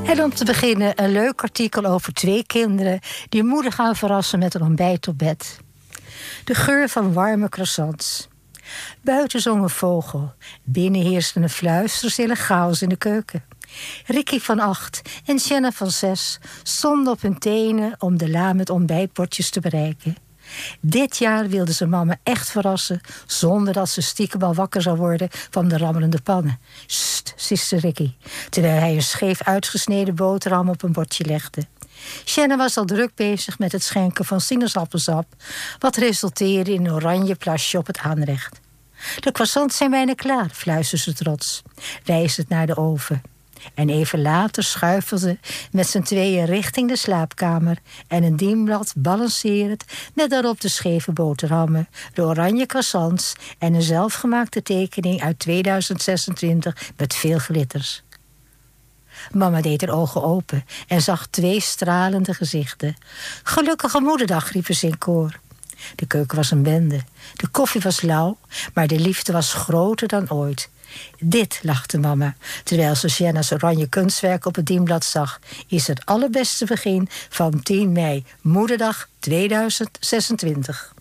En om te beginnen een leuk artikel over 2 kinderen die moeder gaan verrassen met een ontbijt op bed. De geur van warme croissants. Buiten zong een vogel. Binnen heerste een fluisterstille chaos in de keuken. Ricky van 8 en Jenna van 6 stonden op hun tenen om de la met ontbijtbordjes te bereiken. Dit jaar wilde ze mama echt verrassen, zonder dat ze stiekem al wakker zou worden van de rammelende pannen. Sst, siste Ricky, terwijl hij een scheef uitgesneden boterham op een bordje legde. Jenna was al druk bezig met het schenken van sinaasappelsap, wat resulteerde in een oranje plasje op het aanrecht. De croissants zijn bijna klaar, fluisterde ze trots, wijzend naar de oven. En even later schuifelde ze met z'n tweeën richting de slaapkamer en een dienblad balancerend met daarop de scheve boterhammen, de oranje croissants en een zelfgemaakte tekening uit 2026 met veel glitters. Mama deed haar ogen open en zag 2 stralende gezichten. Gelukkige moederdag, riepen ze in koor. De keuken was een bende. De koffie was lauw, maar de liefde was groter dan ooit. Dit, lachte mama, terwijl ze Jenna's oranje kunstwerk op het dienblad zag, is het allerbeste begin van 10 mei, moederdag 2026.